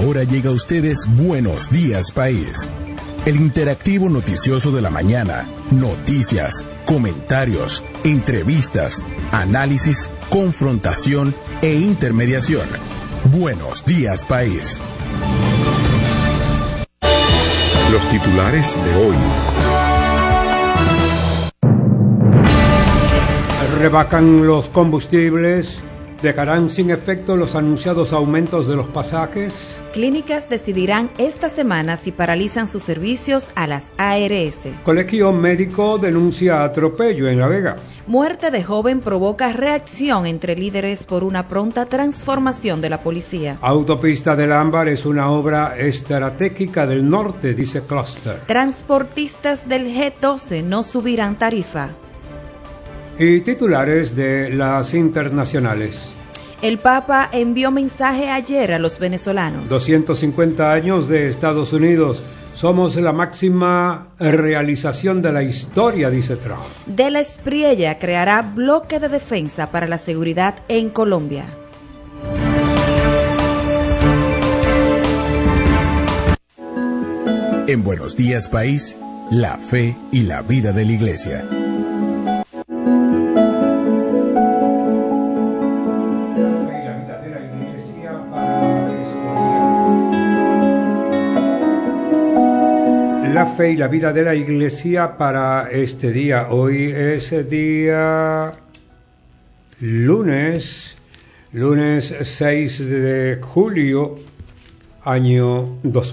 Ahora llega a ustedes Buenos Días País, el interactivo noticioso de la mañana. Noticias, comentarios, entrevistas, análisis, confrontación e intermediación. Buenos Días País. Los titulares de hoy. Rebajan los combustibles. ¿Dejarán sin efecto los anunciados aumentos de los pasajes? Clínicas decidirán esta semana si paralizan sus servicios a las ARS. Colegio médico denuncia atropello en La Vega. Muerte de joven provoca reacción entre líderes por una pronta transformación de la policía. Autopista del Ámbar es una obra estratégica del norte, dice Cluster. Transportistas del G12 no subirán tarifa. Y titulares de las internacionales. El Papa envió mensaje ayer a los venezolanos. 250 años de Estados Unidos. Somos la máxima realización de la historia, dice Trump. De la Espriella creará bloque de defensa para la seguridad en Colombia. En Buenos Días País, la fe y la vida de la Iglesia. La fe y la vida de la Iglesia para este día. Hoy es día lunes 6 de julio, año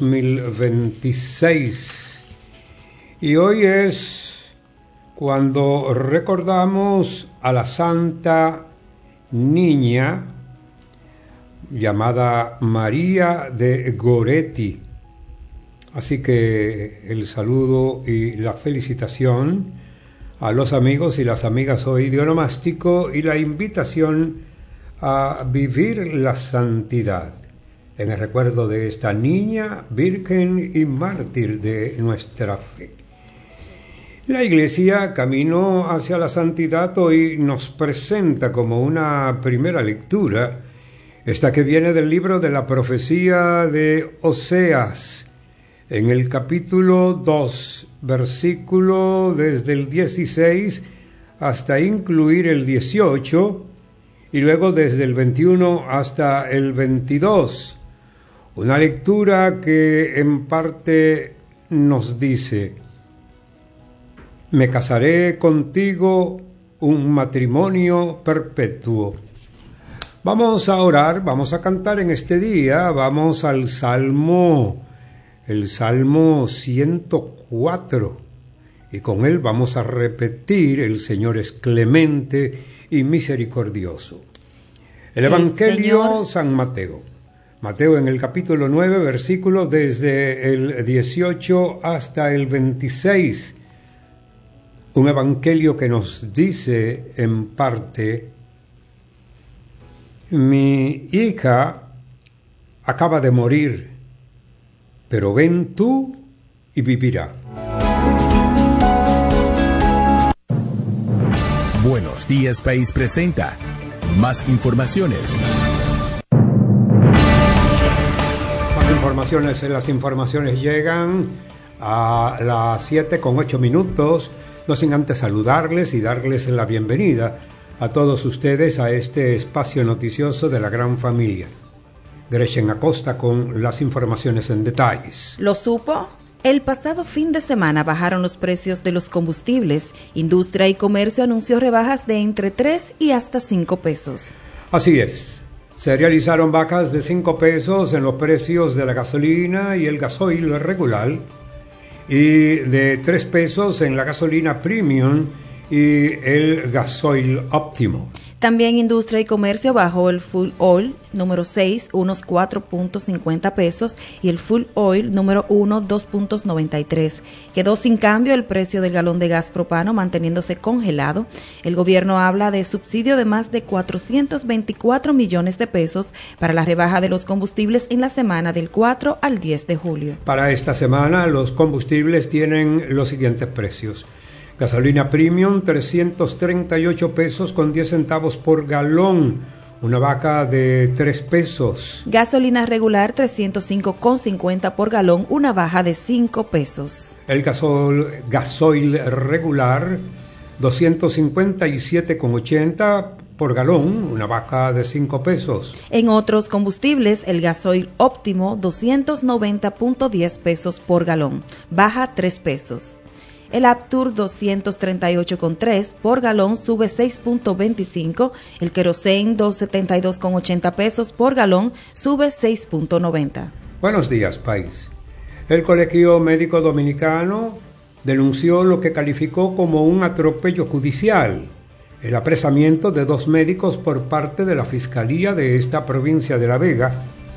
2026. Y hoy es cuando recordamos a la Santa Niña llamada María de Goretti. Así que el saludo y la felicitación a los amigos y las amigas hoy de Onomástico y la invitación a vivir la santidad en el recuerdo de esta niña, virgen y mártir de nuestra fe. La Iglesia, camino hacia la santidad, hoy nos presenta como una primera lectura esta que viene del libro de la profecía de Oseas, en el capítulo 2, versículo desde el 16 hasta incluir el 18, y luego desde el 21 hasta el 22. Una lectura que en parte nos dice: me casaré contigo, un matrimonio perpetuo. Vamos a orar, vamos a cantar en este día, vamos al Salmo. El Salmo 104, y con él vamos a repetir: el Señor es clemente y misericordioso. El Evangelio San Mateo. Mateo en el capítulo 9, versículos desde el 18 hasta el 26. Un evangelio que nos dice en parte: mi hija acaba de morir, pero ven tú y vivirá. Buenos Días País presenta más informaciones. Las informaciones llegan a las 7:08. No sin antes saludarles y darles la bienvenida a todos ustedes a este espacio noticioso de la gran familia. Gretchen Acosta con las informaciones en detalles. ¿Lo supo? El pasado fin de semana bajaron los precios de los combustibles. Industria y Comercio anunció rebajas de entre 3 y hasta 5 pesos. Así es. Se realizaron bajas de 5 pesos en los precios de la gasolina y el gasoil regular, y de 3 pesos en la gasolina premium y el gasoil óptimo. También Industria y Comercio bajó el Full Oil número 6, unos 4.50 pesos, y el Full Oil número 1, 2.93. Quedó sin cambio el precio del galón de gas propano, manteniéndose congelado. El gobierno habla de subsidio de más de 424 millones de pesos para la rebaja de los combustibles en la semana del 4 al 10 de julio. Para esta semana los combustibles tienen los siguientes precios. Gasolina premium, 338 pesos con 10 centavos por galón, una vaca de 3 pesos. Gasolina regular 305,50 por galón, una baja de 5 pesos. El gasoil regular 257,80 por galón, una baja de 5 pesos. En otros combustibles, el gasoil óptimo 290,10 pesos por galón, baja 3 pesos. El Aptur 238,3 por galón sube 6,25. El Kerosene 272,80 pesos por galón sube 6,90. Buenos días, país. El Colegio Médico Dominicano denunció lo que calificó como un atropello judicial, el apresamiento de 2 médicos por parte de la Fiscalía de esta provincia de La Vega,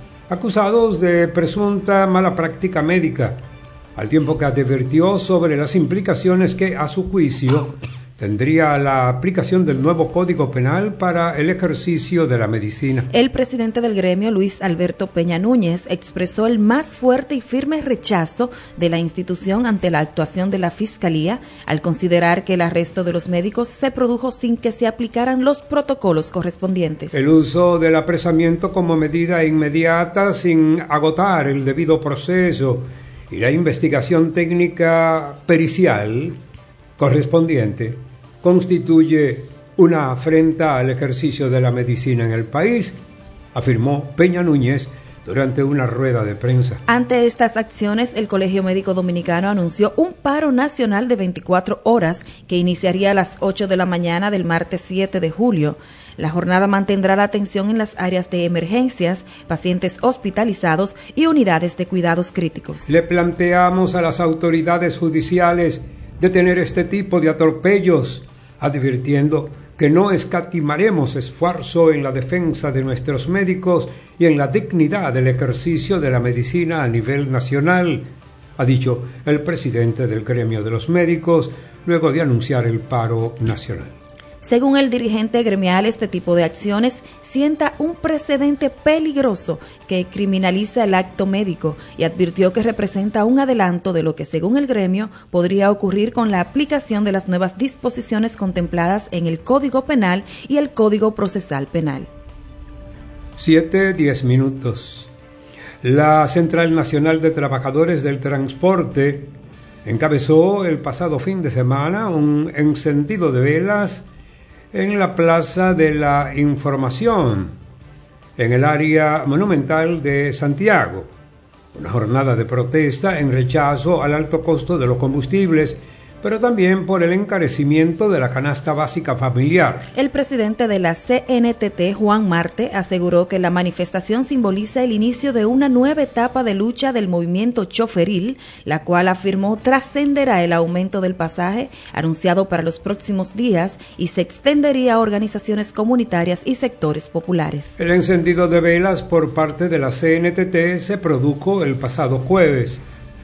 acusados de presunta mala práctica médica, al tiempo que advirtió sobre las implicaciones que, a su juicio, tendría la aplicación del nuevo Código Penal para el ejercicio de la medicina. El presidente del gremio, Luis Alberto Peña Núñez, expresó el más fuerte y firme rechazo de la institución ante la actuación de la Fiscalía, al considerar que el arresto de los médicos se produjo sin que se aplicaran los protocolos correspondientes. El uso del apresamiento como medida inmediata sin agotar el debido proceso y la investigación técnica pericial correspondiente constituye una afrenta al ejercicio de la medicina en el país, afirmó Peña Núñez durante una rueda de prensa. Ante estas acciones, el Colegio Médico Dominicano anunció un paro nacional de 24 horas que iniciaría a las 8 de la mañana del martes 7 de julio. La jornada mantendrá la atención en las áreas de emergencias, pacientes hospitalizados y unidades de cuidados críticos. Le planteamos a las autoridades judiciales detener este tipo de atropellos, advirtiendo que no escatimaremos esfuerzo en la defensa de nuestros médicos y en la dignidad del ejercicio de la medicina a nivel nacional, ha dicho el presidente del gremio de los médicos, luego de anunciar el paro nacional. Según el dirigente gremial, este tipo de acciones sienta un precedente peligroso que criminaliza el acto médico y advirtió que representa un adelanto de lo que, según el gremio, podría ocurrir con la aplicación de las nuevas disposiciones contempladas en el Código Penal y el Código Procesal Penal. 7:10 minutos. La Central Nacional de Trabajadores del Transporte encabezó el pasado fin de semana un encendido de velas en la Plaza de la Información, en el área monumental de Santiago. Una jornada de protesta en rechazo al alto costo de los combustibles, pero también por el encarecimiento de la canasta básica familiar. El presidente de la CNTT, Juan Marte, aseguró que la manifestación simboliza el inicio de una nueva etapa de lucha del movimiento choferil, la cual afirmó trascenderá el aumento del pasaje anunciado para los próximos días y se extendería a organizaciones comunitarias y sectores populares. El encendido de velas por parte de la CNTT se produjo el pasado jueves.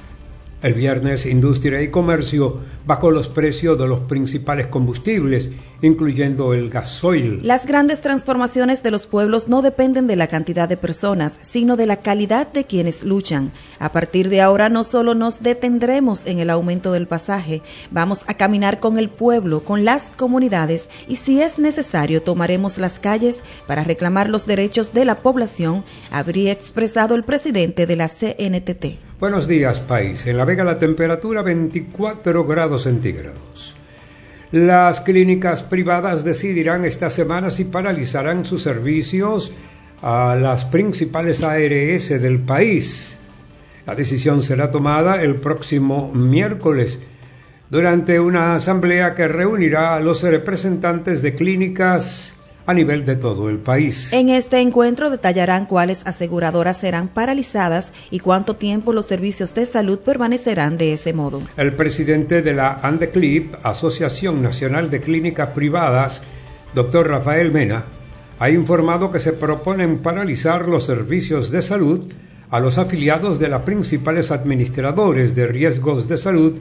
El viernes, Industria y Comercio bajó los precios de los principales combustibles, incluyendo el gasoil. Las grandes transformaciones de los pueblos no dependen de la cantidad de personas, sino de la calidad de quienes luchan. A partir de ahora no solo nos detendremos en el aumento del pasaje, vamos a caminar con el pueblo, con las comunidades y si es necesario tomaremos las calles para reclamar los derechos de la población, habría expresado el presidente de la CNTT. Buenos días, país. En La Vega la temperatura 24 grados centígrados. Las clínicas privadas decidirán esta semana si paralizarán sus servicios a las principales ARS del país. La decisión será tomada el próximo miércoles durante una asamblea que reunirá a los representantes de clínicas a nivel de todo el país. En este encuentro detallarán cuáles aseguradoras serán paralizadas y cuánto tiempo los servicios de salud permanecerán de ese modo. El presidente de la ANDECLIP, Asociación Nacional de Clínicas Privadas, Dr. Rafael Mena, ha informado que se proponen paralizar los servicios de salud a los afiliados de las principales administradores de riesgos de salud,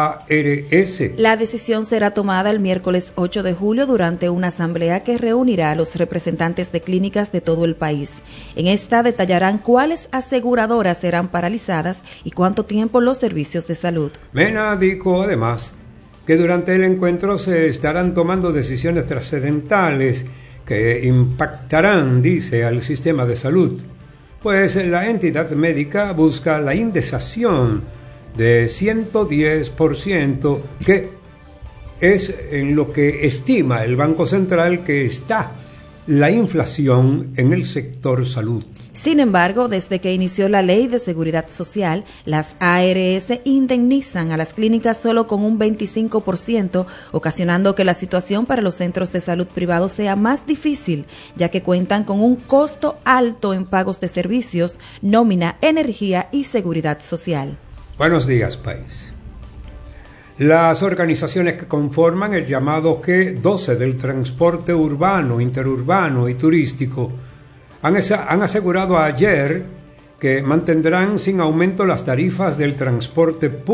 ARS. La decisión será tomada el miércoles 8 de julio durante una asamblea que reunirá a los representantes de clínicas de todo el país. En esta detallarán cuáles aseguradoras serán paralizadas y cuánto tiempo los servicios de salud. Mena dijo además que durante el encuentro se estarán tomando decisiones trascendentales que impactarán, dice, al sistema de salud, pues la entidad médica busca la indexación de 110%, que es en lo que estima el Banco Central que está la inflación en el sector salud. Sin embargo, desde que inició la Ley de Seguridad Social, las ARS indemnizan a las clínicas solo con un 25%, ocasionando que la situación para los centros de salud privados sea más difícil, ya que cuentan con un costo alto en pagos de servicios, nómina, energía y seguridad social. Buenos días, país. Las organizaciones que conforman el llamado G12 del transporte urbano, interurbano y turístico han asegurado ayer que mantendrán sin aumento las tarifas del transporte público